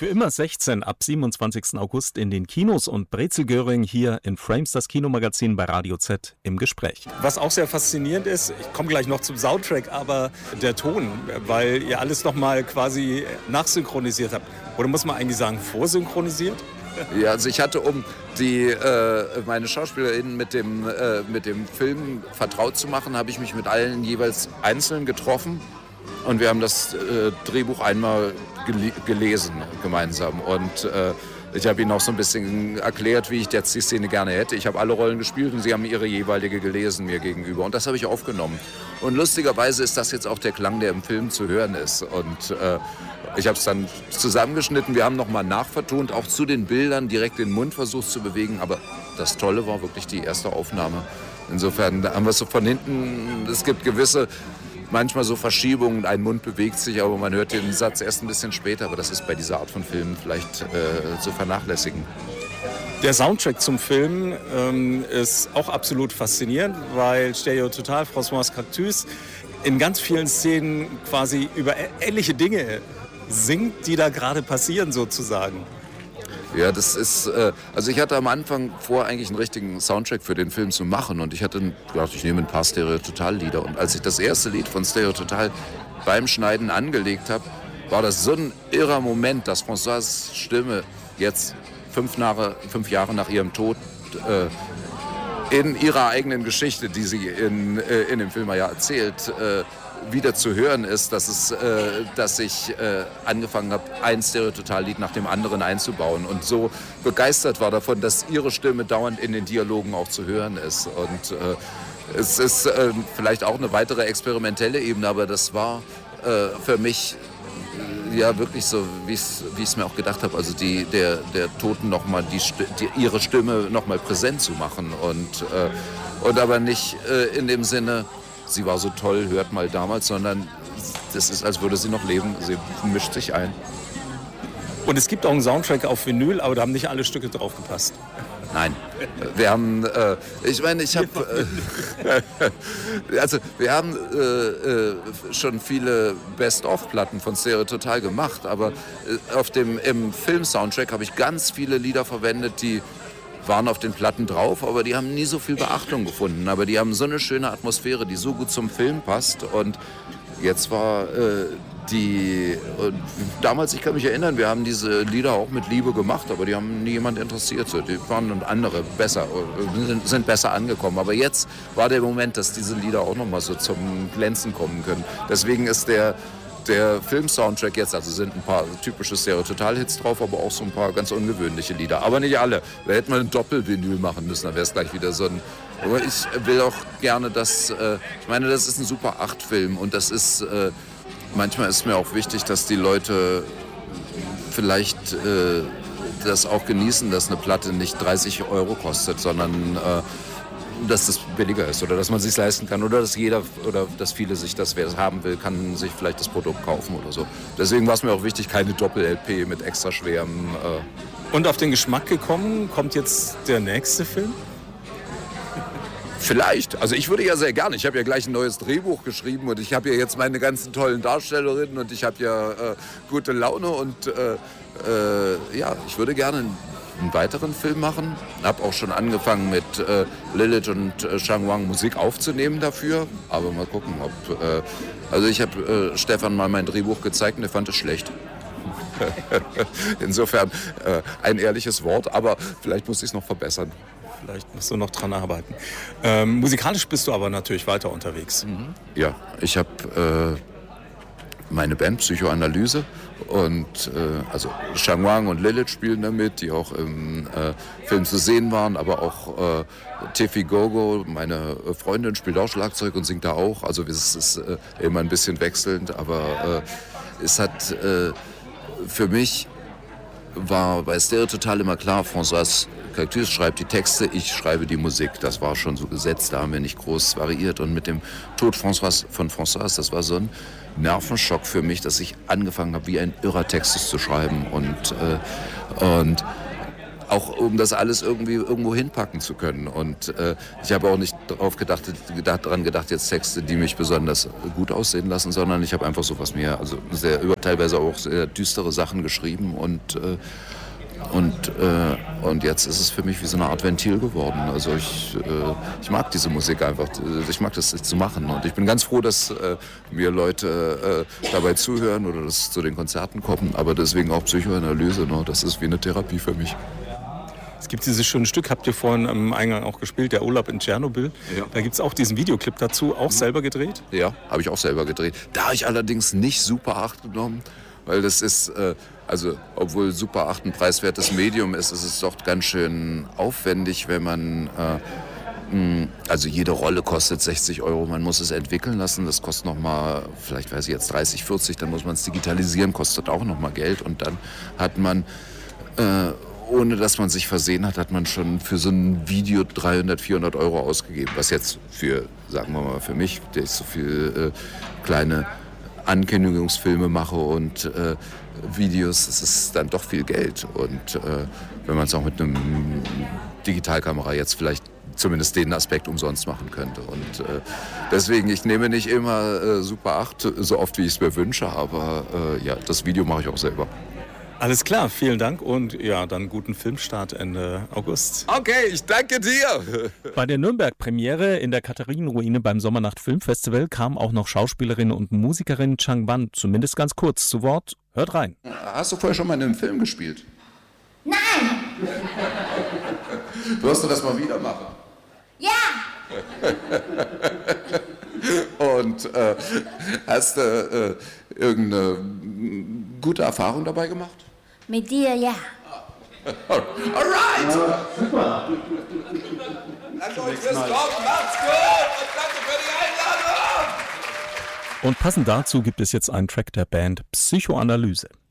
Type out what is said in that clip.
Für immer 16 ab 27. August in den Kinos und Brezel Göring hier in Frames, das Kinomagazin bei Radio Z im Gespräch. Was auch sehr faszinierend ist, ich komme gleich noch zum Soundtrack, aber der Ton, weil ihr alles nochmal quasi nachsynchronisiert habt. Oder muss man eigentlich sagen, vorsynchronisiert? Ja, also ich hatte, um meine SchauspielerInnen mit dem Film vertraut zu machen, habe ich mich mit allen jeweils einzeln getroffen. Und wir haben das Drehbuch einmal gelesen gemeinsam. Und ich habe ihnen auch so ein bisschen erklärt, wie ich jetzt die Szene gerne hätte. Ich habe alle Rollen gespielt und sie haben ihre jeweilige gelesen mir gegenüber. Und das habe ich aufgenommen. Und lustigerweise ist das jetzt auch der Klang, der im Film zu hören ist. Und ich habe es dann zusammengeschnitten. Wir haben nochmal nachvertont, auch zu den Bildern direkt den Mund versucht zu bewegen. Aber das Tolle war wirklich die erste Aufnahme. Insofern haben wir es so von hinten, es gibt gewisse... Manchmal so Verschiebungen, ein Mund bewegt sich, aber man hört den Satz erst ein bisschen später. Aber das ist bei dieser Art von Filmen vielleicht zu vernachlässigen. Der Soundtrack zum Film ist auch absolut faszinierend, weil Stereo Total, Françoise Cactus in ganz vielen Szenen quasi über ähnliche Dinge singt, die da gerade passieren sozusagen. Ja, das ist, also ich hatte am Anfang vor, eigentlich einen richtigen Soundtrack für den Film zu machen und ich hatte gedacht, ich nehme ein paar Stereo Total Lieder und als ich das erste Lied von Stereo Total beim Schneiden angelegt habe, war das so ein irrer Moment, dass François' Stimme jetzt 5 Jahre nach ihrem Tod in ihrer eigenen Geschichte, die sie in dem Film ja erzählt, wieder zu hören ist, dass ich angefangen habe, ein Stereo-Total-Lied nach dem anderen einzubauen und so begeistert war davon, dass ihre Stimme dauernd in den Dialogen auch zu hören ist. Und es ist vielleicht auch eine weitere experimentelle Ebene, aber das war für mich ja wirklich so, wie ich es mir auch gedacht habe, also der Toten nochmal ihre Stimme nochmal präsent zu machen und aber nicht in dem Sinne, sie war so toll, hört mal damals, sondern das ist, als würde sie noch leben. Sie mischt sich ein. Und es gibt auch einen Soundtrack auf Vinyl, aber da haben nicht alle Stücke drauf gepasst. Nein, wir haben, wir haben schon viele Best-of-Platten von Stereo Total gemacht, aber im Film-Soundtrack habe ich ganz viele Lieder verwendet, die waren auf den Platten drauf, aber die haben nie so viel Beachtung gefunden. Aber die haben so eine schöne Atmosphäre, die so gut zum Film passt. Und jetzt war damals, ich kann mich erinnern, wir haben diese Lieder auch mit Liebe gemacht, aber die haben nie jemand interessiert. Die waren andere besser, sind besser angekommen. Aber jetzt war der Moment, dass diese Lieder auch nochmal so zum Glänzen kommen können. Deswegen ist der Film-Soundtrack jetzt, also sind ein paar typische Stereo-Total-Hits drauf, aber auch so ein paar ganz ungewöhnliche Lieder. Aber nicht alle. Da hätte man ein Doppel-Vinyl machen müssen, dann wäre es gleich wieder so ein... Aber ich will auch gerne, ich meine, das ist ein Super 8-Film und das ist... manchmal ist mir auch wichtig, dass die Leute vielleicht das auch genießen, dass eine Platte nicht 30 € kostet, sondern... dass es billiger ist oder dass man es sich leisten kann oder dass dass viele sich das, wer es haben will, kann sich vielleicht das Produkt kaufen oder so. Deswegen war es mir auch wichtig, keine Doppel-LP mit extra schwerem... Und auf den Geschmack gekommen, kommt jetzt der nächste Film? Vielleicht. Also ich würde ja sehr gerne. Ich habe ja gleich ein neues Drehbuch geschrieben und ich habe ja jetzt meine ganzen tollen Darstellerinnen und ich habe ja gute Laune und ich würde gerne einen weiteren Film machen. Habe auch schon angefangen mit Lilith und Shang Wang Musik aufzunehmen dafür. Aber mal gucken, also ich habe Stefan mal mein Drehbuch gezeigt und er fand es schlecht. Insofern ein ehrliches Wort, aber vielleicht muss ich es noch verbessern. Vielleicht musst du noch dran arbeiten. Musikalisch bist du aber natürlich weiter unterwegs. Ja, ich habe meine Band Psychoanalyse und also Shang Wang und Lilith spielen damit, die auch im Film zu sehen waren, aber auch Tiffy Gogo, meine Freundin, spielt auch Schlagzeug und singt da auch. Also es ist immer ein bisschen wechselnd, aber es hat für mich war bei Stereo Total immer klar, François Cactus schreibt die Texte, ich schreibe die Musik. Das war schon so gesetzt, da haben wir nicht groß variiert. Und mit dem Tod von François, das war so ein Nervenschock für mich, dass ich angefangen habe, wie ein irrer Text zu schreiben und auch um das alles irgendwie irgendwo hinpacken zu können. Und ich habe auch nicht daran gedacht, jetzt Texte, die mich besonders gut aussehen lassen, sondern ich habe einfach so was mir, also teilweise auch sehr düstere Sachen geschrieben und jetzt ist es für mich wie so eine Art Ventil geworden. Also ich mag diese Musik einfach, ich mag das zu machen und ich bin ganz froh, dass mir Leute dabei zuhören oder dass zu den Konzerten kommen, aber deswegen auch Psychoanalyse, ne? Das ist wie eine Therapie für mich. Es gibt dieses schöne Stück, habt ihr vorhin am Eingang auch gespielt, der Urlaub in Tschernobyl. Ja. Da gibt es auch diesen Videoclip dazu, auch selber gedreht? Ja, habe ich auch selber gedreht. Da habe ich allerdings nicht Super 8 genommen, weil das ist, obwohl Super 8 ein preiswertes Medium ist, ist es doch ganz schön aufwendig, wenn man, also jede Rolle kostet 60 €, man muss es entwickeln lassen, das kostet nochmal, vielleicht weiß ich jetzt 30, 40, dann muss man es digitalisieren, kostet auch nochmal Geld und dann hat man... ohne dass man sich versehen hat, hat man schon für so ein Video 300, 400 € ausgegeben. Was jetzt für, sagen wir mal, für mich, der ich so viel kleine Ankündigungsfilme mache und Videos, das ist dann doch viel Geld. Und wenn man es auch mit einem Digitalkamera jetzt vielleicht zumindest den Aspekt umsonst machen könnte. Und deswegen, ich nehme nicht immer Super 8, so oft wie ich es mir wünsche, aber ja, das Video mache ich auch selber. Alles klar, vielen Dank und ja, dann guten Filmstart Ende August. Okay, ich danke dir. Bei der Nürnberg-Premiere in der Katharinenruine beim Sommernacht Filmfestival kam auch noch Schauspielerin und Musikerin Chang Wan zumindest ganz kurz zu Wort. Hört rein. Hast du vorher schon mal in einem Film gespielt? Nein! Wirst du das mal wieder machen? Ja! Und hast du irgendeine gute Erfahrung dabei gemacht? Mit dir, ja. Alright! Ja, super. Danke euch fürs Kommen, macht's gut und danke für die Einladung! Und passend dazu gibt es jetzt einen Track der Band Psychoanalyse.